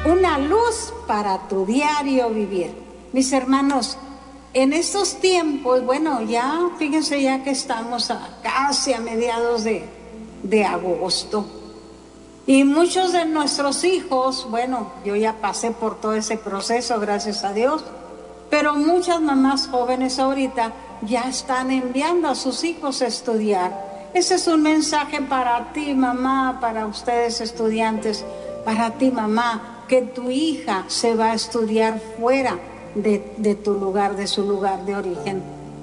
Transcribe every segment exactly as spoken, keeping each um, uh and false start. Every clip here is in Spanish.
una luz para tu diario vivir. Mis hermanos, en estos tiempos, bueno, ya fíjense ya que estamos a, casi a mediados de, de agosto, y muchos de nuestros hijos, bueno, yo ya pasé por todo ese proceso, gracias a Dios, pero muchas mamás jóvenes ahorita ya están enviando a sus hijos a estudiar. Ese es un mensaje para ti, mamá, para ustedes estudiantes, para ti, mamá, que tu hija se va a estudiar fuera de, de tu lugar, de su lugar de origen.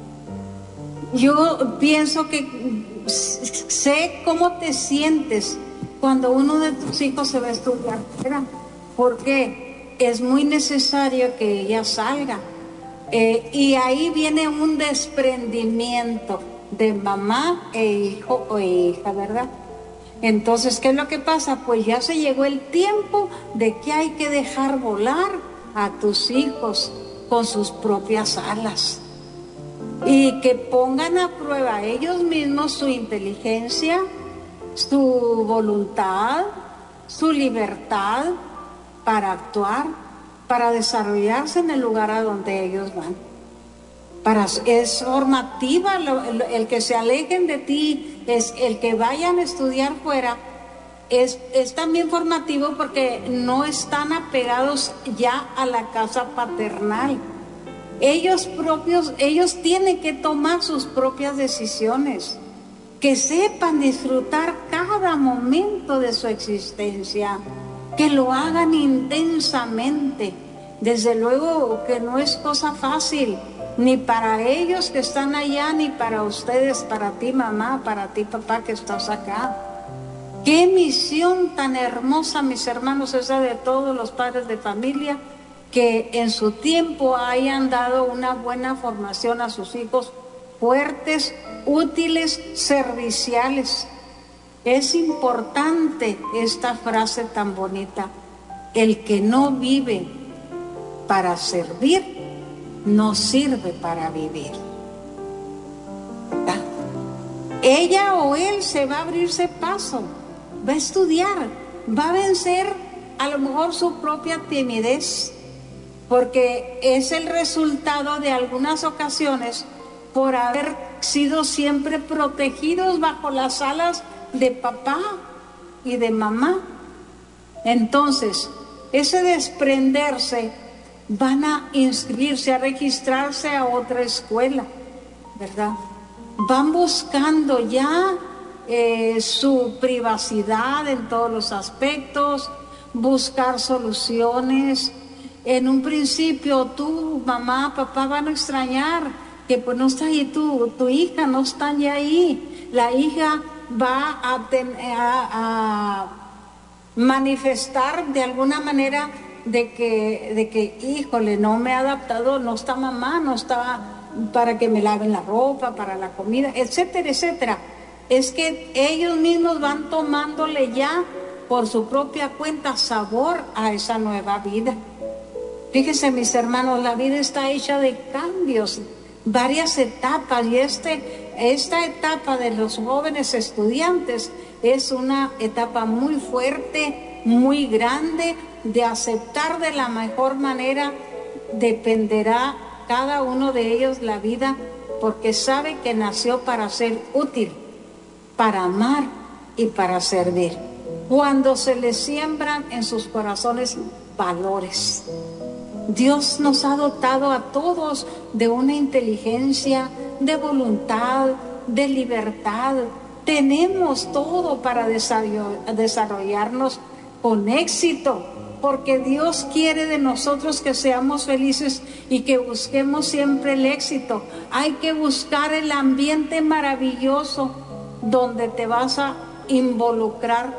Yo pienso que sé cómo te sientes cuando uno de tus hijos se va a estudiar fuera, porque es muy necesario que ella salga. Eh, y ahí viene un desprendimiento de mamá e hijo o hija, ¿verdad? Entonces, ¿qué es lo que pasa? Pues ya se llegó el tiempo de que hay que dejar volar a tus hijos con sus propias alas y que pongan a prueba ellos mismos su inteligencia, su voluntad, su libertad para actuar, para desarrollarse en el lugar a donde ellos van. Para, es formativa lo, el, el que se alejen de ti, es el que vayan a estudiar fuera, es, es también formativo porque no están apegados ya a la casa paternal. Ellos propios, ellos tienen que tomar sus propias decisiones, que sepan disfrutar cada momento de su existencia, que lo hagan intensamente. Desde luego que no es cosa fácil, ni para ellos que están allá, ni para ustedes, para ti mamá, para ti papá que estás acá. Qué misión tan hermosa, mis hermanos, esa de todos los padres de familia, que en su tiempo hayan dado una buena formación a sus hijos, fuertes, útiles, serviciales. Es importante esta frase tan bonita: el que no vive para servir, no sirve para vivir. ¿Verdad? Ella o él se va a abrirse paso, va a estudiar, va a vencer a lo mejor su propia timidez, porque es el resultado de algunas ocasiones por haber sido siempre protegidos bajo las alas de papá y de mamá. Entonces, ese desprenderse, van a inscribirse, a registrarse a otra escuela, ¿verdad? Van buscando ya eh, su privacidad en todos los aspectos, buscar soluciones. En un principio tú, mamá, papá van a extrañar que pues no está ahí tu, tu hija, no está ya ahí. La hija va a, ten, a, a manifestar de alguna manera de que, de que, híjole, no me he adaptado, no está mamá, no está para que me laven la ropa, para la comida, etcétera, etcétera. Es que ellos mismos van tomándole ya por su propia cuenta sabor a esa nueva vida. Fíjense, mis hermanos, la vida está hecha de cambios, varias etapas, y este, esta etapa de los jóvenes estudiantes es una etapa muy fuerte, muy grande, de aceptar de la mejor manera. Dependerá cada uno de ellos la vida, porque sabe que nació para ser útil, para amar y para servir. Cuando se les siembran en sus corazones valores. Dios nos ha dotado a todos de una inteligencia, de voluntad, de libertad. Tenemos todo para desarrollarnos con éxito, porque Dios quiere de nosotros que seamos felices y que busquemos siempre el éxito. Hay que buscar el ambiente maravilloso donde te vas a involucrar,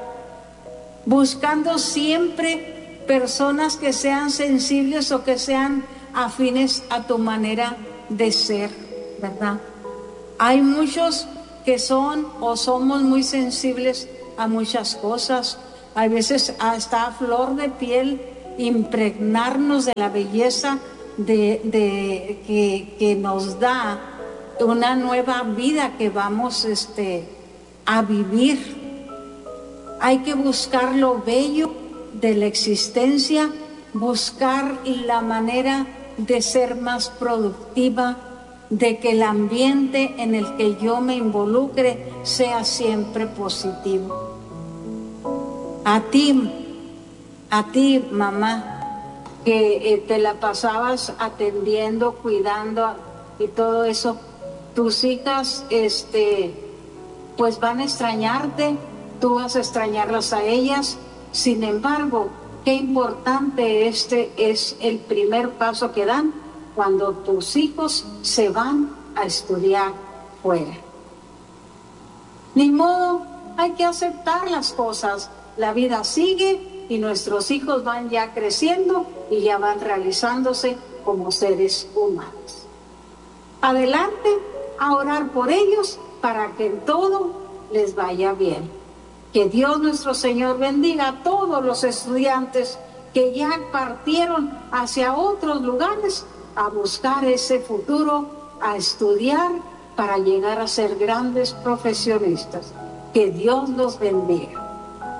buscando siempre personas que sean sensibles o que sean afines a tu manera de ser, ¿verdad? Hay muchos que son o somos muy sensibles a muchas cosas. Hay veces hasta a flor de piel impregnarnos de la belleza de, de que, que nos da una nueva vida que vamos este, a vivir. Hay que buscar lo bello de la existencia, buscar la manera de ser más productiva, de que el ambiente en el que yo me involucre sea siempre positivo. A ti, a ti, mamá, que eh, te la pasabas atendiendo, cuidando y todo eso, tus hijas, este, pues van a extrañarte, tú vas a extrañarlas a ellas. Sin embargo, qué importante este es el primer paso que dan cuando tus hijos se van a estudiar fuera. Ni modo, hay que aceptar las cosas. La vida sigue y nuestros hijos van ya creciendo y ya van realizándose como seres humanos. Adelante a orar por ellos para que en todo les vaya bien. Que Dios nuestro Señor bendiga a todos los estudiantes que ya partieron hacia otros lugares a buscar ese futuro, a estudiar para llegar a ser grandes profesionistas. Que Dios los bendiga.